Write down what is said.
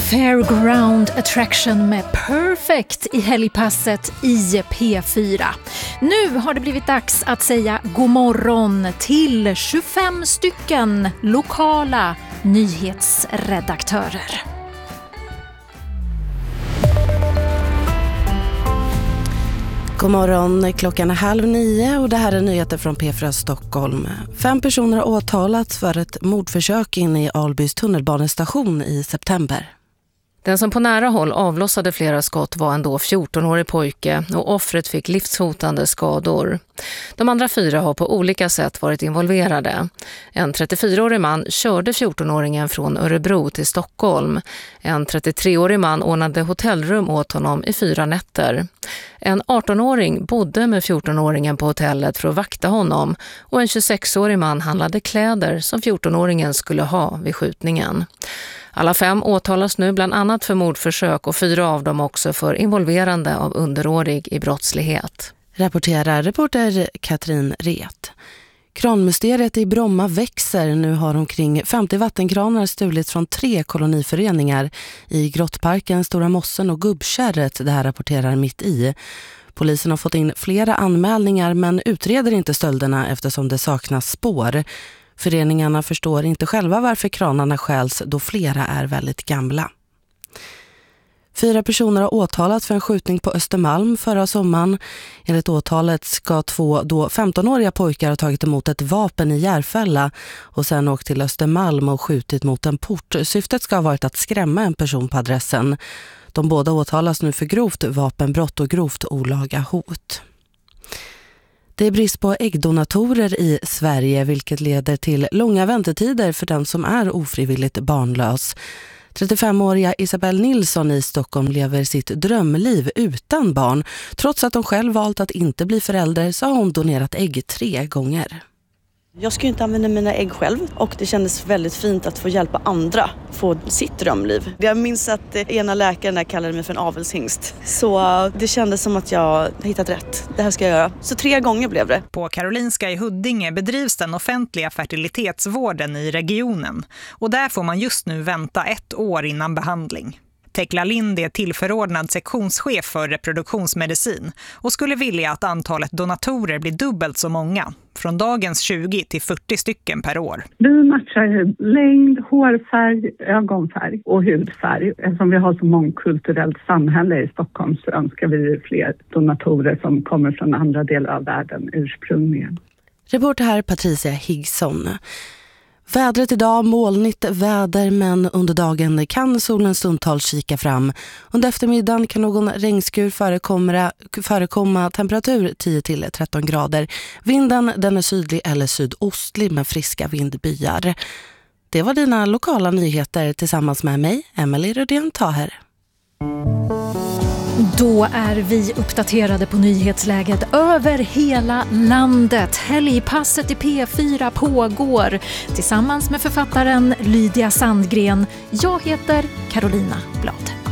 Fairground Attraction med Perfect i helgpasset i P4. Nu har det blivit dags att säga god morgon till 25 stycken lokala nyhetsredaktörer. God morgon, klockan är 8:30 och det här är nyheter från P4 Stockholm. 5 personer har åtalats för ett mordförsök inne i Albys tunnelbanestation i september. Den som på nära håll avlossade flera skott var en då 14-årig pojke och offret fick livshotande skador. De andra 4 har på olika sätt varit involverade. En 34-årig man körde 14-åringen från Örebro till Stockholm. En 33-årig man ordnade hotellrum åt honom i 4 nätter. En 18-åring bodde med 14-åringen på hotellet för att vakta honom och en 26-årig man handlade kläder som 14-åringen skulle ha vid skjutningen. Alla 5 åtalas nu bland annat för mordförsök och 4 av dem också för involverande av underårig i brottslighet. Rapporterar reporter Katrin Ret. Kranmysteriet i Bromma växer. Nu har omkring 50 vattenkranar stulits från 3 koloniföreningar i Grottparken, Stora Mossen och Gubbkärret. Det här rapporterar Mitt i. Polisen har fått in flera anmälningar men utreder inte stölderna eftersom det saknas spår. Föreningarna förstår inte själva varför kranarna stjäls då flera är väldigt gamla. 4 personer har åtalats för en skjutning på Östermalm förra sommaren. Enligt åtalet ska 2 då 15-åriga pojkar ha tagit emot ett vapen i Järfälla och sen åkt till Östermalm och skjutit mot en port. Syftet ska ha varit att skrämma en person på adressen. De båda åtalas nu för grovt vapenbrott och grovt olaga hot. Det är brist på äggdonatorer i Sverige vilket leder till långa väntetider för den som är ofrivilligt barnlös. 35-åriga Isabel Nilsson i Stockholm lever sitt drömliv utan barn. Trots att hon själv valt att inte bli förälder så har hon donerat ägg 3 gånger. Jag ska ju inte använda mina ägg själv och det kändes väldigt fint att få hjälpa andra få sitt drömliv. Jag minns att ena läkaren kallade mig för en avelshingst. Så det kändes som att jag hittat rätt. Det här ska jag göra. Så 3 gånger blev det. På Karolinska i Huddinge bedrivs den offentliga fertilitetsvården i regionen. Och där får man just nu vänta 1 år innan behandling. Tekla Lind är tillförordnad sektionschef för reproduktionsmedicin och skulle vilja att antalet donatorer blir dubbelt så många, från dagens 20 till 40 stycken per år. Vi matchar längd, hårfärg, ögonfärg och hudfärg. Eftersom vi har så mångkulturellt samhälle i Stockholm så önskar vi fler donatorer som kommer från andra delar av världen ursprungligen. Reporter här Patricia Higgsson. Vädret idag, molnigt väder men under dagen kan solen stundtals kika fram. Under eftermiddagen kan någon regnskur förekomma, temperatur 10-13 grader. Vinden den är sydlig eller sydostlig med friska vindbyar. Det var dina lokala nyheter tillsammans med mig, Emily Rödén Taher. Då är vi uppdaterade på nyhetsläget över hela landet. Helgpasset i P4 pågår tillsammans med författaren Lydia Sandgren. Jag heter Carolina Blad.